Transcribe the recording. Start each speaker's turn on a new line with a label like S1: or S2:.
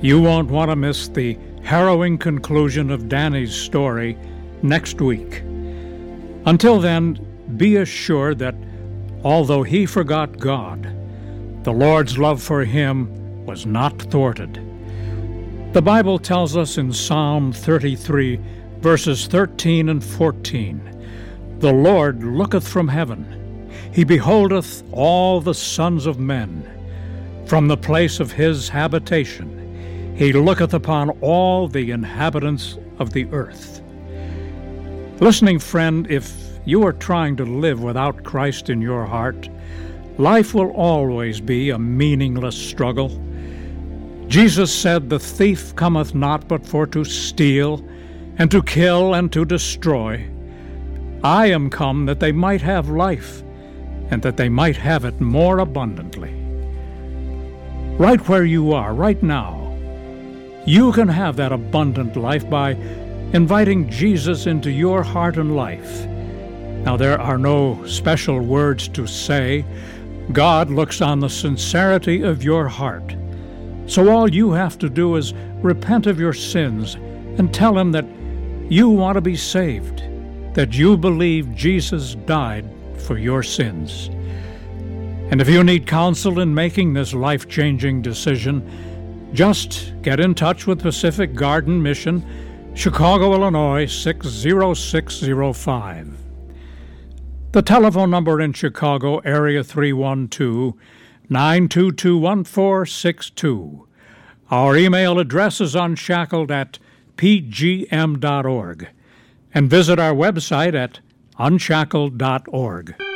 S1: You won't want to miss the harrowing conclusion of Danny's story next week. Until then, be assured that although he forgot God, the Lord's love for him was not thwarted. The Bible tells us in Psalm 33, verses 13 and 14, "The Lord looketh from heaven, he beholdeth all the sons of men. From the place of his habitation, he looketh upon all the inhabitants of the earth." Listening friend, if you are trying to live without Christ in your heart, life will always be a meaningless struggle. Jesus said, "The thief cometh not but for to steal, and to kill, and to destroy. I am come that they might have life, and that they might have it more abundantly." Right where you are, right now, you can have that abundant life by inviting Jesus into your heart and life. Now, there are no special words to say. God looks on the sincerity of your heart. So all you have to do is repent of your sins and tell Him that you want to be saved, that you believe Jesus died for your sins. And if you need counsel in making this life-changing decision, just get in touch with Pacific Garden Mission, Chicago, Illinois 60605. The telephone number in Chicago, area 312-922-1462. Our email address is unshackled@pgm.org. And visit our website at unshackled.org.